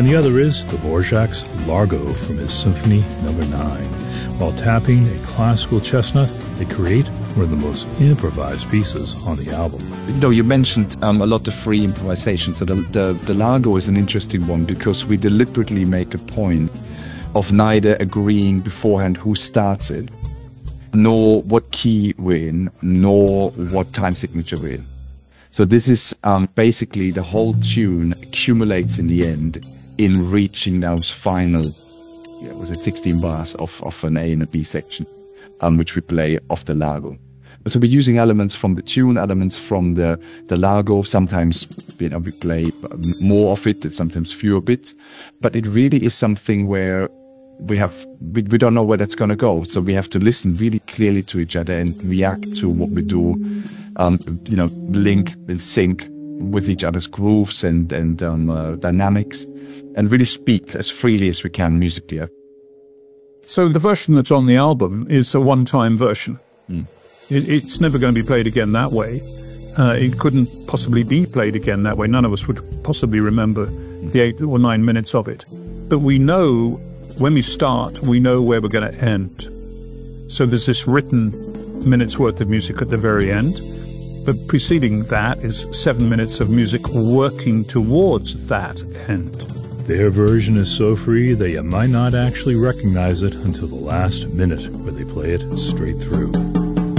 and the other is Dvorak's Largo from his Symphony No. 9. While tapping a classical chestnut, they create one of the most improvised pieces on the album. You mentioned a lot of free improvisation. So the Largo is an interesting one because we deliberately make a point of neither agreeing beforehand who starts it, nor what key we're in, nor what time signature we're in. So this is basically the whole tune accumulates in the end in reaching those final, 16 bars of an A and a B section, which we play off the Largo. So we're using elements from the tune, elements from the Largo. Sometimes we play more of it, sometimes fewer bits. But it really is something where we don't know where that's going to go. So we have to listen really clearly to each other and react to what we do, link and sync with each other's grooves and dynamics, and really speak as freely as we can musically. So the version that's on the album is a one-time version. It's never going to be played again that way. It couldn't possibly be played again that way. None of us would possibly remember the 8 or 9 minutes of it. But we know when we start, we know where we're going to end. So there's this written minutes worth of music at the very end. But preceding that is 7 minutes of music working towards that end. Their version is so free that you might not actually recognize it until the last minute where they play it straight through.